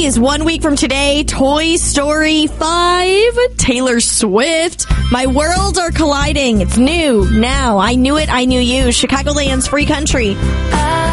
movies. 1 week from today, Toy Story 5, Taylor Swift, My Worlds Are Colliding. It's new now. I Knew It, I Knew You, Chicagoland's Free Country.